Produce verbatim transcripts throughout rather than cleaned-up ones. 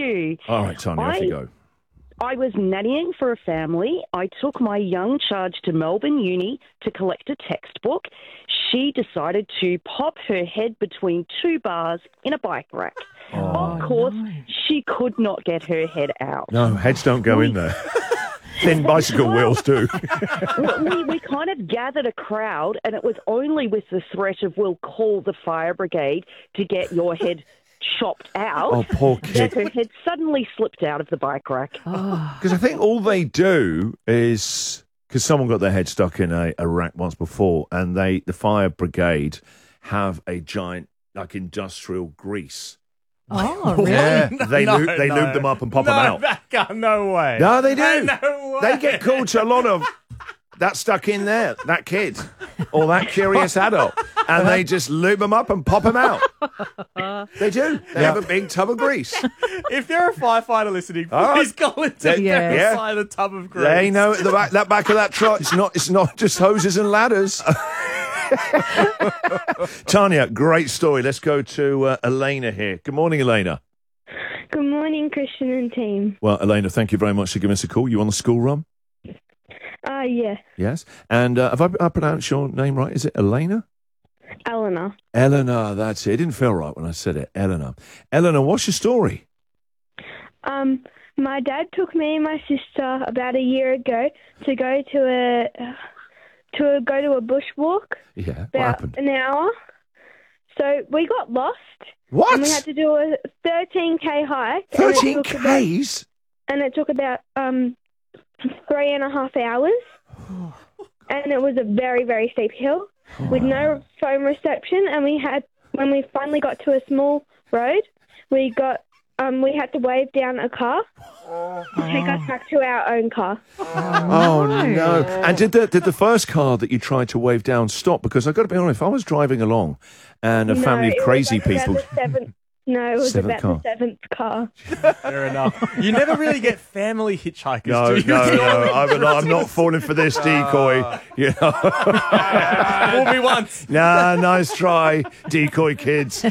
you. All right, Tanya, I, off you go. I was nannying for a family. I took my young charge to Melbourne Uni to collect a textbook. She decided to pop her head between two bars in a bike rack. Oh, of course, no. she could not get her head out. No, heads don't go in there. Thin bicycle wheels do. we, we kind of gathered a crowd, and it was only with the threat of we'll call the fire brigade to get your head chopped out. Oh, poor kid. That her head suddenly slipped out of the bike rack. Because I think all they do is... Because someone got their head stuck in a, a rack once before, and they the fire brigade have a giant, like, industrial grease. Oh, really? Yeah, they, No, lube, they no. lube them up and pop no, them out. That guy, no way. No, they do. No way. They get called to a lot of that stuck in there, that kid, or that curious adult, and they just lube them up and pop them out. They do. They have a big tub of grease. If you're a firefighter listening, Oh, please call into they- yeah. verify the tub of grease. They know at the back, that back of that truck. It's not. It's not just hoses and ladders. Tanya, great story. Let's go to uh, Elena here. Good morning, Elena. Good morning, Christian and team. Well, Elena, thank you very much for giving us a call. You on the school run? Uh, yeah, Yes. And uh, have I, I pronounced your name right? Is it Elena? Eleanor. Eleanor, that's it. It didn't feel right when I said it. Eleanor. Eleanor, what's your story? Um, my dad took me and my sister about a year ago to go to a to a, go to a bushwalk. Yeah, what About happened? an hour. So we got lost. What? And we had to do a thirteen K hike. and it thirteen took about- Ks? And it took about um three and a half hours. And it was a very, very steep hill with no phone reception. And we had, when we finally got to a small road, we got, um, we had to wave down a car to take us back to our own car. Oh, no. And did the, did the first car that you tried to wave down stop? Because I've got to be honest, if I was driving along and a No, family of it was crazy like about people... the seventh, no, it was Seventh about car. the seventh car. Fair enough. You never really get family hitchhikers, No, do you? no, no. I'm not, I'm not falling for this decoy. You know? Fool me once. Nah, nice try, decoy kids.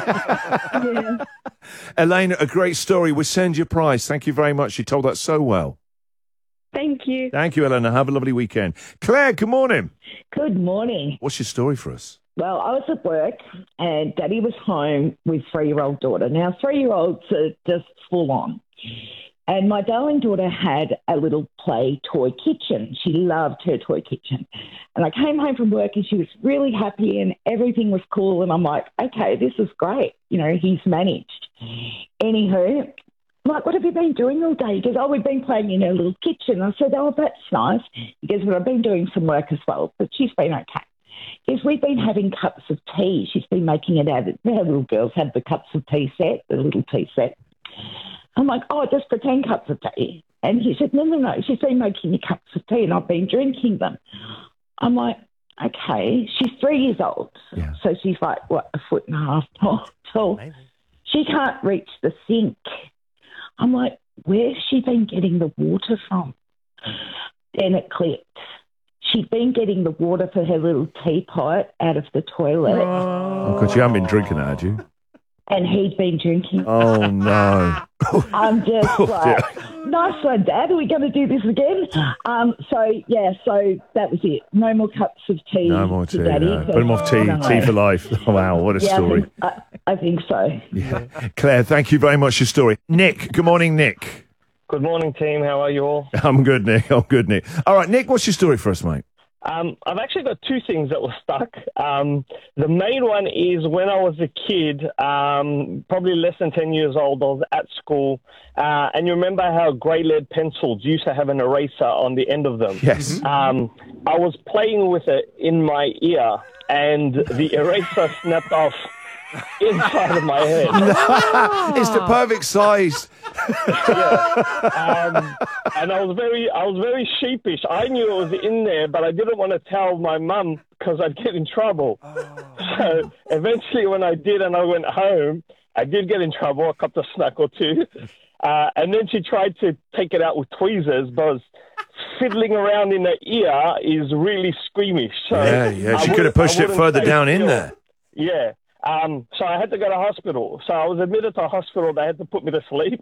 Yeah. Elena, a great story. We'll send you a prize. Thank you very much. You told that so well. Thank you. Thank you, Elena. Have a lovely weekend. Claire, good morning. Good morning. What's your story for us? Well, I was at work and Daddy was home with three-year-old daughter. Now, three-year-olds are just full on. And my darling daughter had a little play toy kitchen. She loved her toy kitchen. And I came home from work and she was really happy and everything was cool. And I'm like, okay, this is great. You know, he's managed. Anywho, I'm like, what have you been doing all day? He goes, oh, we've been playing in her little kitchen. I said, oh, that's nice. He goes, well, I've been doing some work as well, but she's been okay. Yes, we've been having cups of tea. She's been making it out of, her little girls have the cups of tea set, the little tea set. I'm like, oh, just pretend cups of tea. And he said, no, no, no, she's been making me cups of tea and I've been drinking them. I'm like, okay, she's three years old. Yeah. So she's like, what, a foot and a half tall. tall. She can't reach the sink. I'm like, where's she been getting the water from? Then it clicked. She'd been getting the water for her little teapot out of the toilet. Oh, God, you haven't been drinking that, had you? And he'd been drinking. Oh, no. I'm just Oh, like, nice one, Dad. Are we going to do this again? Um, so, yeah, so that was it. No more cups of tea. No more to tea. Daddy. No. Put him off tea. No. Tea for life. Oh, wow, what a Yeah, I story. think, I, I think so. Yeah. Claire, thank you very much for your story. Nick, good morning, Nick. Good morning, team. How are you all? I'm good, Nick. I'm good, Nick. All right, Nick, what's your story for us, mate? Um, I've actually got two things that were stuck. Um, the main one is when I was a kid, um, probably less than ten years old, I was at school. Uh, and you remember how grey lead pencils used to have an eraser on the end of them? Yes. Um, I was playing with it in my ear, and the eraser snapped off inside of my head. It's the perfect size. Um, and I was very, I was very sheepish. I knew it was in there, but I didn't want to tell my mum because I'd get in trouble. So eventually, when I did, and I went home, I did get in trouble. I copped a snack or two, uh, and then she tried to take it out with tweezers, but fiddling around in the ear is really squeamish. So Yeah, yeah. I She could have wouldn't- pushed I it wouldn't further stay down in still. there. Yeah. Um, so I had to go to hospital. So I was admitted to hospital. They had to put me to sleep.